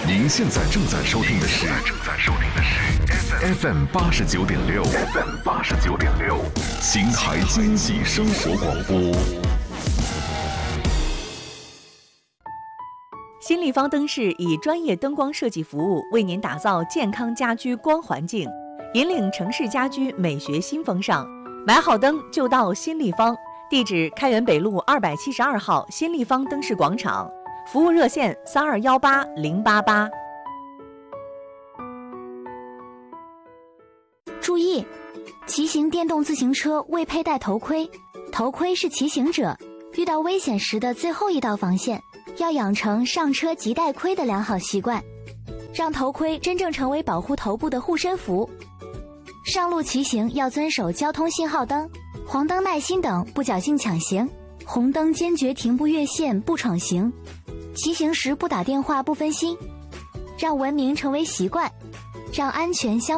您现在正在收听的是 FM 89.6 FM 89.6邢台经济生活广播。 新立方灯饰以专业灯光设计服务为您打造健康家居光环境，引领城市家居美学新风尚。买好灯就到新立方，地址开元北路272号新立方灯饰广场，服务热线3218-088。 注意，骑行电动自行车未佩戴头盔，头盔是骑行者遇到危险时的最后一道防线，要养成上车即戴盔的良好习惯，让头盔真正成为保护头部的护身符。上路骑行要遵守交通信号灯、黄灯耐心等，不侥幸抢行，红灯坚决停步越线不闯行，骑行时不打电话不分心，让文明成为习惯，让安全相